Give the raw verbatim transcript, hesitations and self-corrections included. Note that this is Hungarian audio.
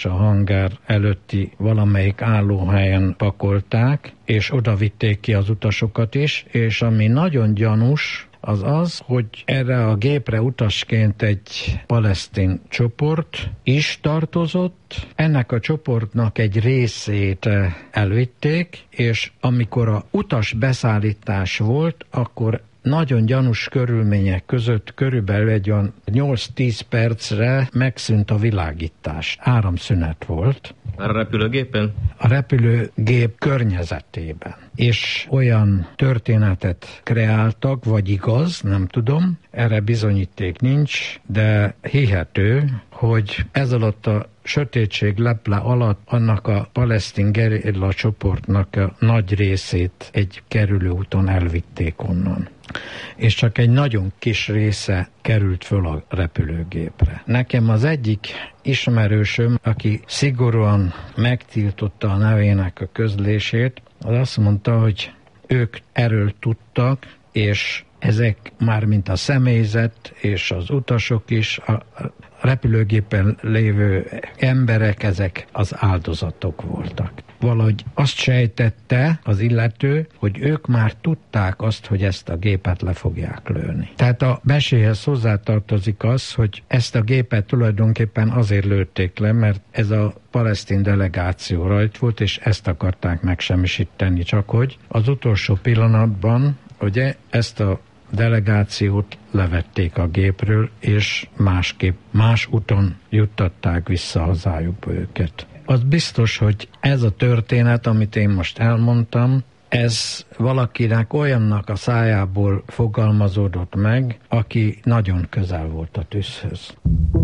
a hangár előtti valamelyik állóhelyen pakolták, és oda vitték ki az utasokat is, és ami nagyon gyanús, az az, hogy erre a gépre utasként egy palesztin csoport is tartozott. Ennek a csoportnak egy részét elvitték, és amikor a utas beszállítás volt, akkor nagyon gyanús körülmények között körülbelül egy olyan nyolc-tíz percre megszűnt a világítás. Áramszünet volt. A repülőgépen? A repülőgép környezetében. És olyan történetet kreáltak, vagy igaz, nem tudom, erre bizonyíték nincs, de hihető, hogy ez alatt a sötétség leple alatt annak a palesztin gerilla csoportnak a nagy részét egy kerülőúton elvitték onnan. És csak egy nagyon kis része került föl a repülőgépre. Nekem az egyik ismerősöm, aki szigorúan megtiltotta a nevének a közlését, az azt mondta, hogy ők erről tudtak, és ezek már mint a személyzet és az utasok is, a repülőgépen lévő emberek, ezek az áldozatok voltak. Valahogy azt sejtette az illető, hogy ők már tudták azt, hogy ezt a gépet le fogják lőni. Tehát a meséhez hozzátartozik az, hogy ezt a gépet tulajdonképpen azért lőtték le, mert ez a palesztin delegáció rajt volt, és ezt akarták megsemmisíteni, csak hogy az utolsó pillanatban, ugye ezt a delegációt levették a gépről, és másképp, más úton juttatták vissza hazájukba őket. Az biztos, hogy ez a történet, amit én most elmondtam, ez valakinek olyannak a szájából fogalmazódott meg, aki nagyon közel volt a tűzhöz.